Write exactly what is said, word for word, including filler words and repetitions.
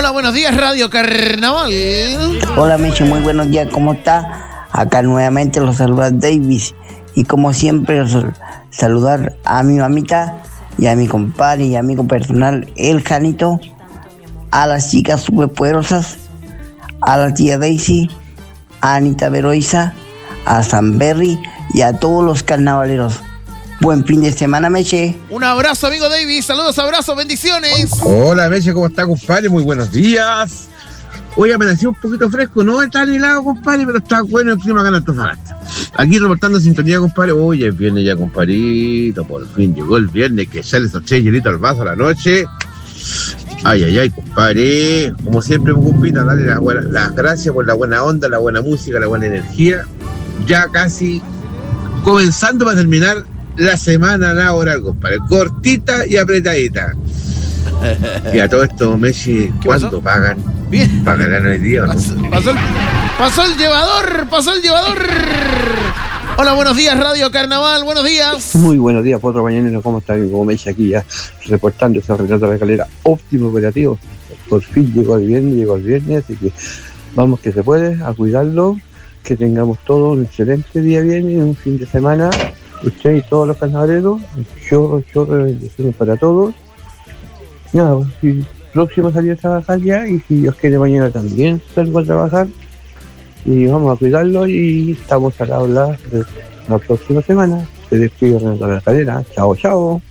Hola, buenos días, Radio Carnaval. Hola, Meche, muy buenos días, ¿cómo está? Acá nuevamente los saluda Davis. Y como siempre, saludar a mi mamita y a mi compadre y amigo personal, el Janito, a las chicas superpoderosas, a la tía Daisy, a Anita Veroiza, a San Berry y a todos los carnavaleros. Buen fin de semana, Meche. Un abrazo, amigo Davis. Saludos, abrazos, bendiciones. Hola, Meche, ¿cómo está, compadre? Muy buenos días. Hoy amaneció un poquito fresco, no está helado, compadre, pero está bueno el clima acá en Antofagasta. Aquí reportando sintonía, compadre. Oye, es viernes ya, compadrito. Por fin llegó el viernes, que sale esos tres hielitos al vaso a la noche. Ay, ay, ay, compadre. Como siempre, compita, darle la buena, las gracias por la buena onda, la buena música, la buena energía. Ya casi comenzando para terminar la semana laboral, compadre. Cortita y apretadita. Y a todo esto, Messi, ¿cuánto pagan? Bien. ¿Pagarán hoy día o no? Pasó, pasó, el, pasó el llevador, pasó el llevador. Hola, buenos días, Radio Carnaval, buenos días. Muy buenos días, Potro Mañanero, ¿cómo está? Como me dice aquí ya, reportando ese Renato de la Calera, óptimo operativo. Por fin llegó el viernes, llegó el viernes, así que vamos que se puede, a cuidarlo, que tengamos todo un excelente día viernes, un fin de semana, usted y todos los carnavaleros, yo, yo, bendiciones para todos. Nada, y próximo salir a trabajar ya, y si Dios quiere mañana también salgo a trabajar. Y vamos a cuidarlo y estamos a hablar de la próxima semana. Se despide Renato de la Calera. Chao, chao.